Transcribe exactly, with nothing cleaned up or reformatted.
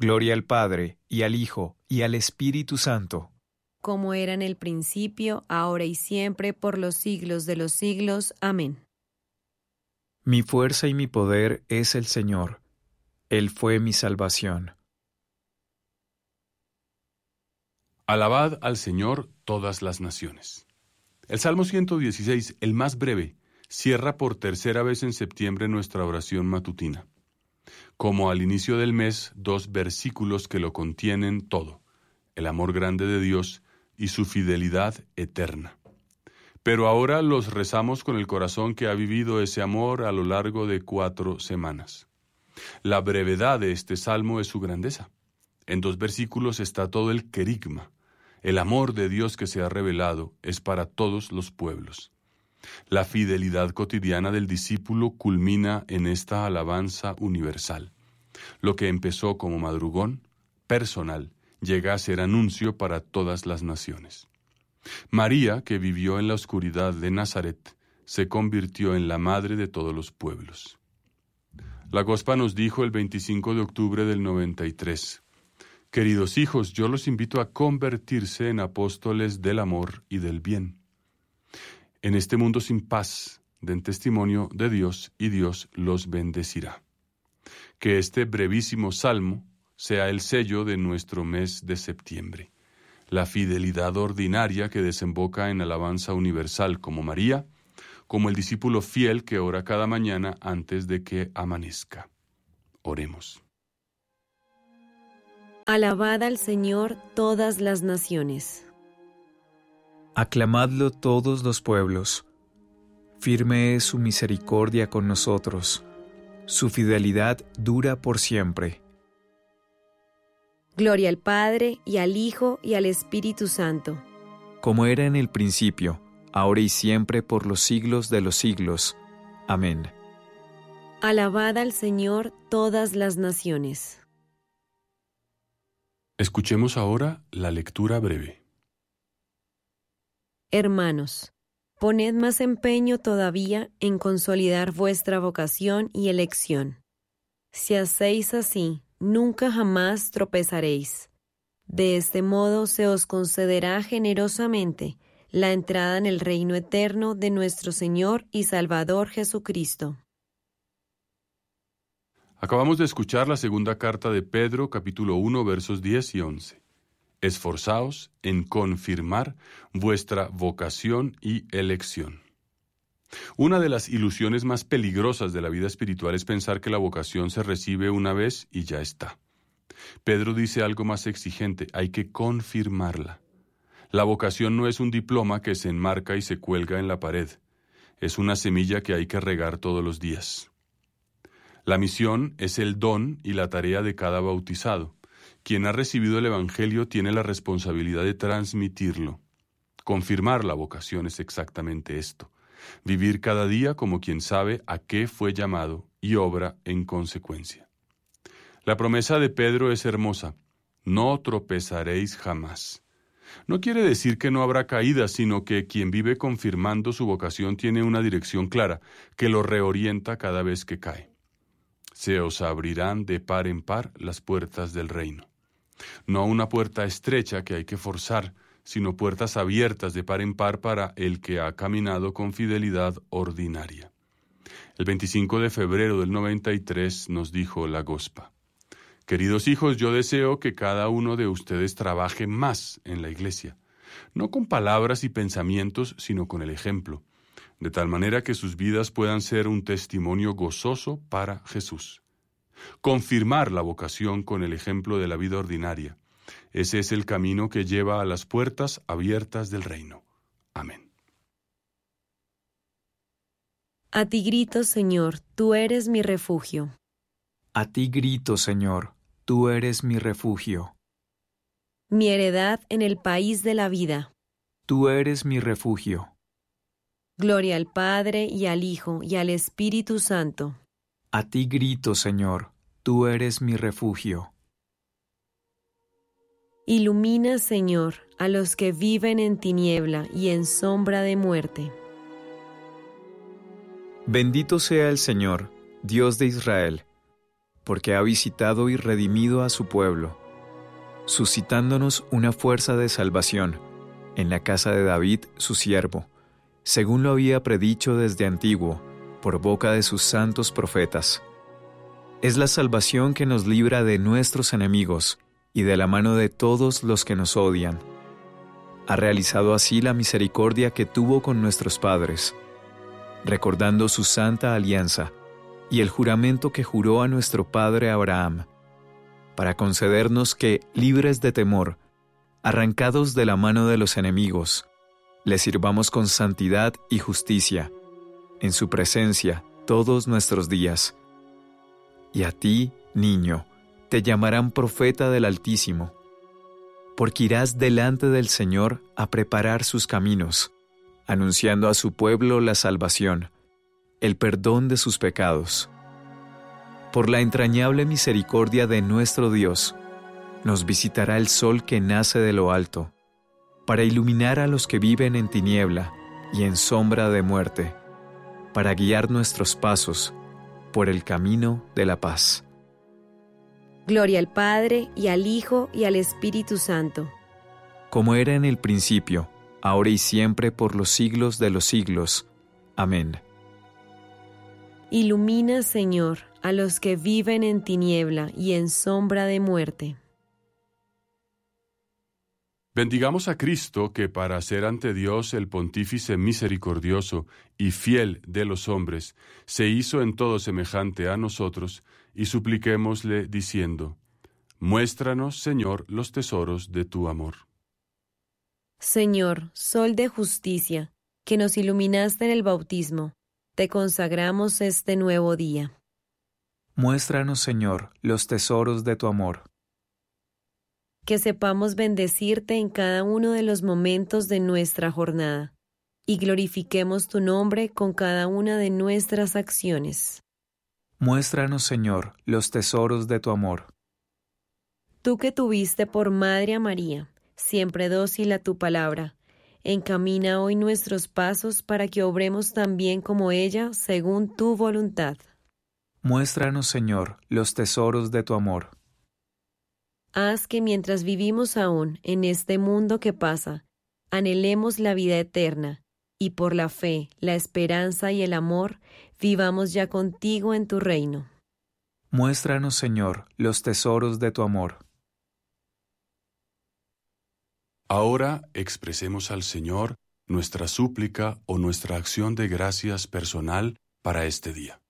Gloria al Padre, y al Hijo, y al Espíritu Santo. Como era en el principio, ahora y siempre, por los siglos de los siglos. Amén. Mi fuerza y mi poder es el Señor. Él fue mi salvación. Alabad al Señor todas las naciones. El Salmo ciento dieciséis, el más breve, cierra por tercera vez en septiembre nuestra oración matutina. Como al inicio del mes, dos versículos que lo contienen todo: el amor grande de Dios y su fidelidad eterna. Pero ahora los rezamos con el corazón que ha vivido ese amor a lo largo de cuatro semanas. La brevedad de este salmo es su grandeza. En dos versículos está todo el querigma. El amor de Dios que se ha revelado es para todos los pueblos. La fidelidad cotidiana del discípulo culmina en esta alabanza universal. Lo que empezó como madrugón, personal, llega a ser anuncio para todas las naciones. María, que vivió en la oscuridad de Nazaret, se convirtió en la madre de todos los pueblos. La Gospa nos dijo el veinticinco de octubre del noventa y tres: Queridos hijos, yo los invito a convertirse en apóstoles del amor y del bien. En este mundo sin paz, den testimonio de Dios y Dios los bendecirá. Que este brevísimo salmo sea el sello de nuestro mes de septiembre. La fidelidad ordinaria que desemboca en alabanza universal como María, como el discípulo fiel que ora cada mañana antes de que amanezca. Oremos. Alabad al Señor todas las naciones. Aclamadlo todos los pueblos. Firme es su misericordia con nosotros. Su fidelidad dura por siempre. Gloria al Padre, y al Hijo, y al Espíritu Santo. Como era en el principio, ahora y siempre, por los siglos de los siglos. Amén. Alabad al Señor todas las naciones. Escuchemos ahora la lectura breve. Hermanos, poned más empeño todavía en consolidar vuestra vocación y elección. Si hacéis así, nunca jamás tropezaréis. De este modo se os concederá generosamente la entrada en el reino eterno de nuestro Señor y Salvador Jesucristo. Acabamos de escuchar la segunda carta de Pedro, capítulo uno, versos diez y once. Esforzaos en confirmar vuestra vocación y elección. Una de las ilusiones más peligrosas de la vida espiritual es pensar que la vocación se recibe una vez y ya está. Pedro dice algo más exigente: hay que confirmarla. La vocación no es un diploma que se enmarca y se cuelga en la pared. Es una semilla que hay que regar todos los días. La misión es el don y la tarea de cada bautizado. Quien ha recibido el Evangelio tiene la responsabilidad de transmitirlo. Confirmar la vocación es exactamente esto: vivir cada día como quien sabe a qué fue llamado y obra en consecuencia. La promesa de Pedro es hermosa: no tropezaréis jamás. No quiere decir que no habrá caídas, sino que quien vive confirmando su vocación tiene una dirección clara, que lo reorienta cada vez que cae. Se os abrirán de par en par las puertas del reino. No una puerta estrecha que hay que forzar, sino puertas abiertas de par en par para el que ha caminado con fidelidad ordinaria. El veinticinco de febrero del noventa y tres nos dijo la Gospa: Queridos hijos, yo deseo que cada uno de ustedes trabaje más en la iglesia, no con palabras y pensamientos, sino con el ejemplo, de tal manera que sus vidas puedan ser un testimonio gozoso para Jesús. Confirmar la vocación con el ejemplo de la vida ordinaria. Ese es el camino que lleva a las puertas abiertas del reino. Amén. A ti grito, Señor, tú eres mi refugio. A ti grito, Señor, tú eres mi refugio. Mi heredad en el país de la vida. Tú eres mi refugio. Gloria al Padre, y al Hijo, y al Espíritu Santo. A ti grito, Señor, tú eres mi refugio. Ilumina, Señor, a los que viven en tiniebla y en sombra de muerte. Bendito sea el Señor, Dios de Israel, porque ha visitado y redimido a su pueblo, suscitándonos una fuerza de salvación en la casa de David, su siervo, según lo había predicho desde antiguo, por boca de sus santos profetas. Es la salvación que nos libra de nuestros enemigos y de la mano de todos los que nos odian. Ha realizado así la misericordia que tuvo con nuestros padres, recordando su santa alianza y el juramento que juró a nuestro padre Abraham, para concedernos que, libres de temor, arrancados de la mano de los enemigos, le sirvamos con santidad y justicia, en su presencia todos nuestros días. Y a ti, niño, te llamarán profeta del Altísimo, porque irás delante del Señor a preparar sus caminos, anunciando a su pueblo la salvación, el perdón de sus pecados. Por la entrañable misericordia de nuestro Dios, nos visitará el sol que nace de lo alto, para iluminar a los que viven en tiniebla y en sombra de muerte, para guiar nuestros pasos por el camino de la paz. Gloria al Padre, y al Hijo, y al Espíritu Santo. Como era en el principio, ahora y siempre, por los siglos de los siglos. Amén. Ilumina, Señor, a los que viven en tiniebla y en sombra de muerte. Bendigamos a Cristo, que para ser ante Dios el Pontífice misericordioso y fiel de los hombres, se hizo en todo semejante a nosotros, y supliquémosle diciendo: Muéstranos, Señor, los tesoros de tu amor. Señor, Sol de justicia, que nos iluminaste en el bautismo, te consagramos este nuevo día. Muéstranos, Señor, los tesoros de tu amor. Que sepamos bendecirte en cada uno de los momentos de nuestra jornada, y glorifiquemos tu nombre con cada una de nuestras acciones. Muéstranos, Señor, los tesoros de tu amor. Tú que tuviste por madre a María, siempre dócil a tu palabra, encamina hoy nuestros pasos para que obremos también como ella, según tu voluntad. Muéstranos, Señor, los tesoros de tu amor. Haz que mientras vivimos aún en este mundo que pasa, anhelemos la vida eterna, y por la fe, la esperanza y el amor, vivamos ya contigo en tu reino. Muéstranos, Señor, los tesoros de tu amor. Ahora expresemos al Señor nuestra súplica o nuestra acción de gracias personal para este día.